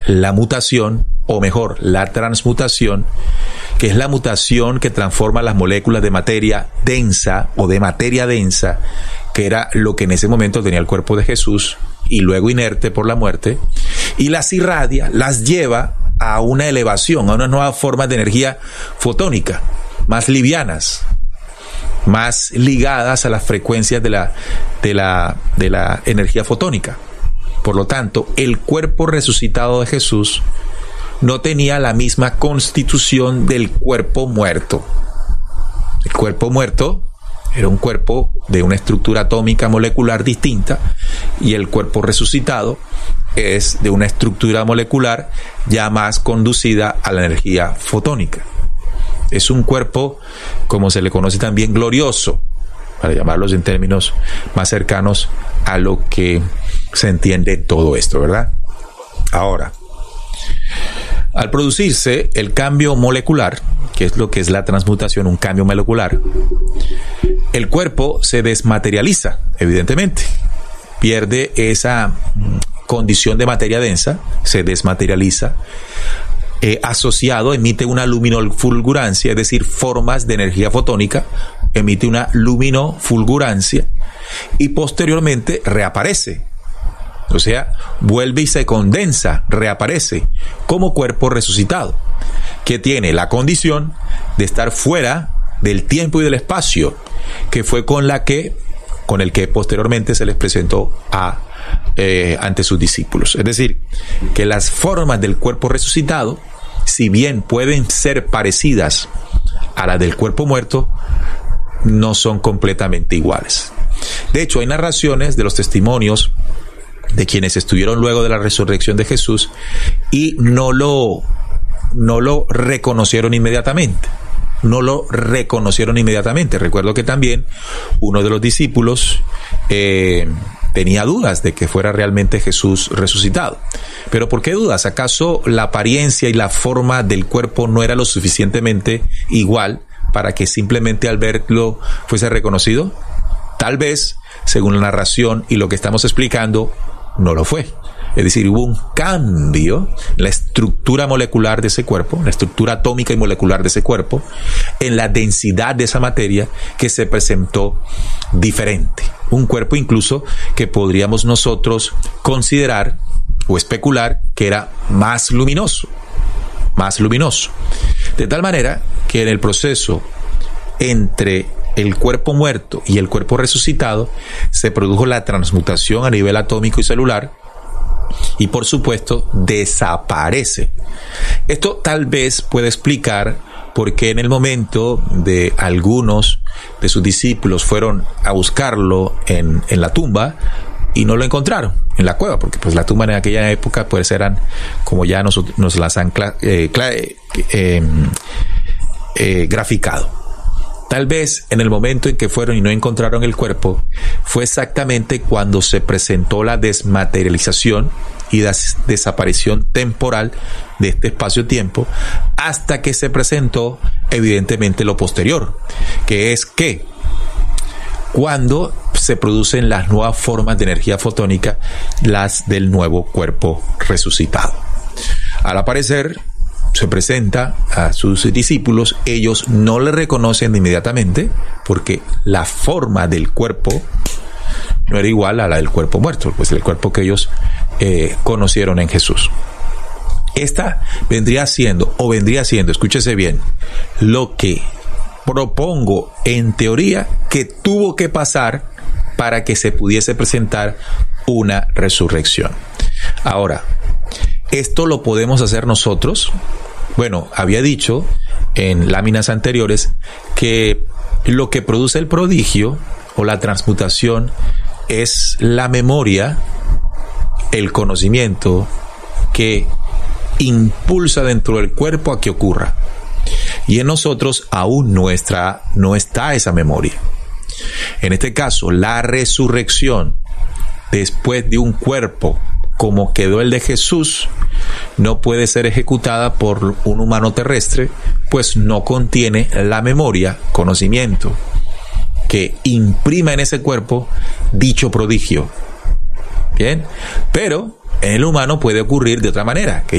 la mutación, o mejor, la transmutación, que es la mutación que transforma las moléculas de materia densa o de materia densa, que era lo que en ese momento tenía el cuerpo de Jesús, y luego inerte por la muerte, y las irradia, las lleva a una elevación, a unas nuevas formas de energía fotónica, más livianas, más ligadas a las frecuencias de la energía fotónica. Por lo tanto, el cuerpo resucitado de Jesús no tenía la misma constitución del cuerpo muerto. El cuerpo muerto era un cuerpo de una estructura atómica molecular distinta, y el cuerpo resucitado es de una estructura molecular ya más conducida a la energía fotónica. Es un cuerpo, como se le conoce también, glorioso, para llamarlos en términos más cercanos a lo que se entiende todo esto, ¿verdad? Ahora, al producirse el cambio molecular, que es lo que es la transmutación, un cambio molecular, el cuerpo se desmaterializa, evidentemente. Pierde esa condición de materia densa, se desmaterializa, asociado, emite una luminofulgurancia, es decir, formas de energía fotónica, emite una luminofulgurancia y posteriormente reaparece. O sea, vuelve y se condensa, reaparece como cuerpo resucitado, que tiene la condición de estar fuera del tiempo y del espacio, que fue con el que posteriormente se les presentó ante sus discípulos. Es decir, que las formas del cuerpo resucitado, si bien pueden ser parecidas a las del cuerpo muerto, no son completamente iguales. De hecho, hay narraciones de los testimonios de quienes estuvieron luego de la resurrección de Jesús y no lo reconocieron inmediatamente. Recuerdo que también uno de los discípulos tenía dudas de que fuera realmente Jesús resucitado. ¿Pero por qué dudas? ¿Acaso la apariencia y la forma del cuerpo no era lo suficientemente igual para que simplemente al verlo fuese reconocido? Tal vez, según la narración y lo que estamos explicando, no lo fue. Es decir, hubo un cambio en la estructura molecular de ese cuerpo, en la estructura atómica y molecular de ese cuerpo, en la densidad de esa materia, que se presentó diferente. Un cuerpo incluso que podríamos nosotros considerar o especular que era más luminoso. De tal manera que en el proceso entre el cuerpo muerto y el cuerpo resucitado se produjo la transmutación a nivel atómico y celular, y por supuesto desaparece. Esto tal vez puede explicar por qué en el momento de algunos de sus discípulos fueron a buscarlo en la tumba y no lo encontraron en la cueva, porque pues la tumba en aquella época pues eran como ya nos las han graficado. Tal vez en el momento en que fueron y no encontraron el cuerpo fue exactamente cuando se presentó la desmaterialización y desaparición temporal de este espacio-tiempo, hasta que se presentó evidentemente lo posterior, que es que cuando se producen las nuevas formas de energía fotónica, las del nuevo cuerpo resucitado. Al aparecer, se presenta a sus discípulos, ellos no le reconocen inmediatamente porque la forma del cuerpo no era igual a la del cuerpo muerto, pues el cuerpo que ellos conocieron en Jesús. Esta vendría siendo, escúchese bien, lo que propongo en teoría que tuvo que pasar para que se pudiese presentar una resurrección. Ahora, ¿esto lo podemos hacer nosotros? Bueno, había dicho en láminas anteriores que lo que produce el prodigio o la transmutación es la memoria, el conocimiento que impulsa dentro del cuerpo a que ocurra. Y en nosotros aún no está esa memoria. En este caso, la resurrección después de un cuerpo como quedó el de Jesús no puede ser ejecutada por un humano terrestre, pues no contiene la memoria, conocimiento que imprima en ese cuerpo dicho prodigio. Bien, pero en el humano puede ocurrir de otra manera, que